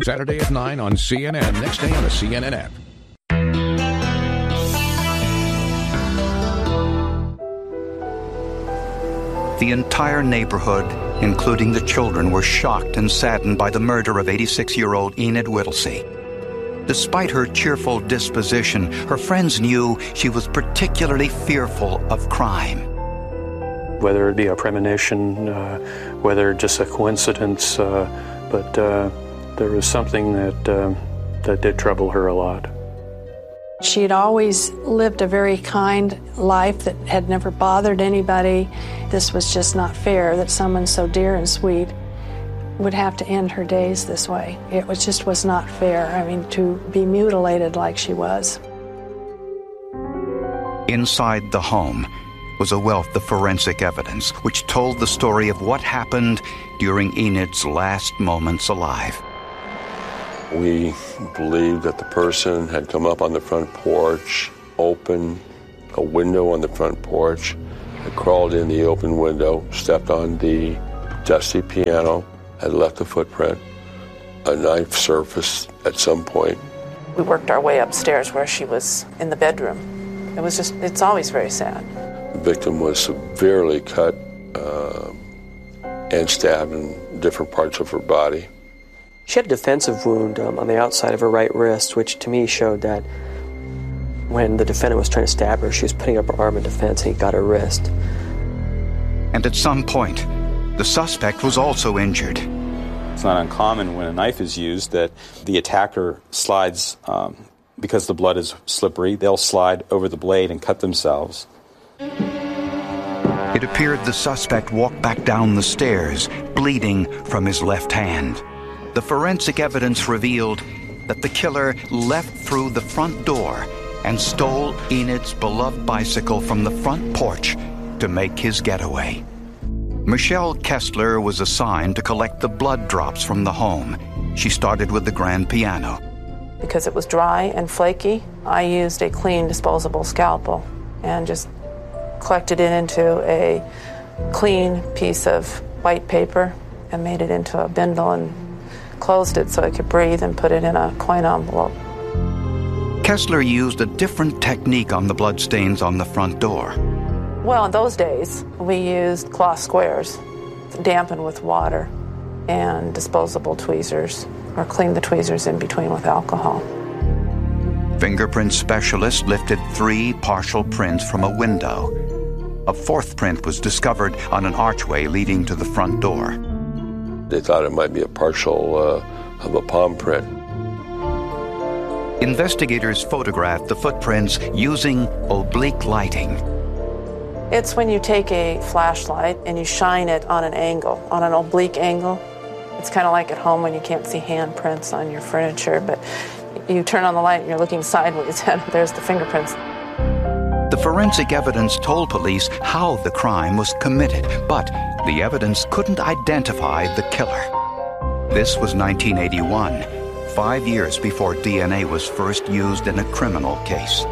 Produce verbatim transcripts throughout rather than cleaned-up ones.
Saturday at nine on C N N. Next day on the C N N app. The entire neighborhood, including the children, were shocked and saddened by the murder of eighty-six-year-old Enid Whittlesey. Despite her cheerful disposition, her friends knew she was particularly fearful of crime. Whether it be a premonition, uh, whether just a coincidence, uh, but uh, there was something that, uh, that did trouble her a lot. She'd always lived a very kind life that had never bothered anybody. This was just not fair that someone so dear and sweet would have to end her days this way. It was just was not fair. I mean, to be mutilated like she was. Inside the home was a wealth of forensic evidence which told the story of what happened during Enid's last moments alive. We believed that the person had come up on the front porch, opened a window on the front porch, had crawled in the open window, stepped on the dusty piano, had left a footprint. A knife surfaced at some point. We worked our way upstairs where she was in the bedroom. It was just, it's always very sad. The victim was severely cut uh, and stabbed in different parts of her body. She had a defensive wound um, on the outside of her right wrist, which to me showed that when the defendant was trying to stab her, she was putting up her arm in defense and he got her wrist. And at some point, the suspect was also injured. It's not uncommon when a knife is used that the attacker slides, um, because the blood is slippery, they'll slide over the blade and cut themselves. It appeared the suspect walked back down the stairs, bleeding from his left hand. The forensic evidence revealed that the killer left through the front door and stole Enid's beloved bicycle from the front porch to make his getaway. Michelle Kessler was assigned to collect the blood drops from the home. She started with the grand piano. Because it was dry and flaky, I used a clean disposable scalpel and just collected it into a clean piece of white paper and made it into a bindle and closed it so it could breathe and put it in a coin envelope. Kessler used a different technique on the bloodstains on the front door. Well, in those days, we used cloth squares, dampened with water, and disposable tweezers, or cleaned the tweezers in between with alcohol. Fingerprint specialists lifted three partial prints from a window. A fourth print was discovered on an archway leading to the front door. They thought it might be a partial uh, of a palm print. Investigators photographed the footprints using oblique lighting. It's when you take a flashlight and you shine it on an angle, on an oblique angle. It's kind of like at home when you can't see handprints on your furniture, but you turn on the light and you're looking sideways and there's the fingerprints. The forensic evidence told police how the crime was committed, but the evidence couldn't identify the killer. This was nineteen eighty-one, five years before D N A was first used in a criminal case.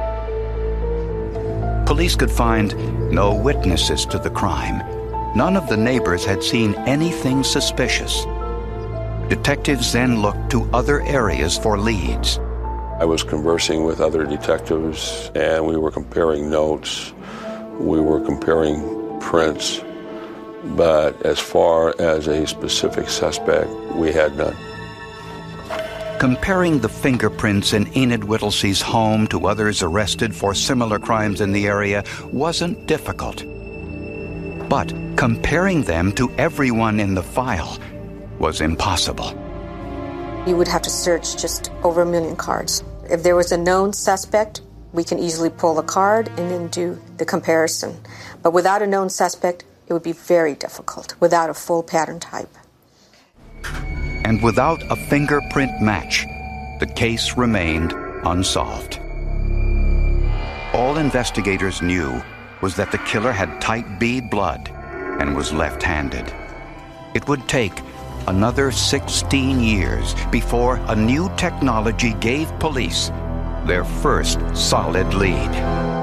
Police could find no witnesses to the crime. None of the neighbors had seen anything suspicious. Detectives then looked to other areas for leads. I was conversing with other detectives, and we were comparing notes. We were comparing prints. But as far as a specific suspect, we had none. Comparing the fingerprints in Enid Whittlesey's home to others arrested for similar crimes in the area wasn't difficult. But comparing them to everyone in the file was impossible. You would have to search just over a million cards. If there was a known suspect, we can easily pull a card and then do the comparison. But without a known suspect, it would be very difficult, without a full pattern type. And without a fingerprint match, the case remained unsolved. All investigators knew was that the killer had type B blood and was left-handed. It would take another sixteen years before a new technology gave police their first solid lead.